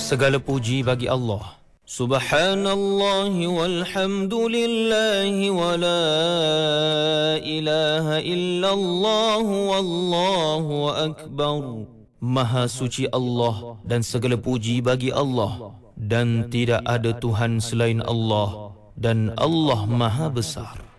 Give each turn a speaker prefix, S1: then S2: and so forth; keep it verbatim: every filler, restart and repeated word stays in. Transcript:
S1: Segala puji bagi Allah. Subhanallah walhamdulillah wa la ilaha illallah wallahu akbar. Maha suci Allah dan segala puji bagi Allah, dan tidak ada Tuhan selain Allah, dan Allah Maha besar.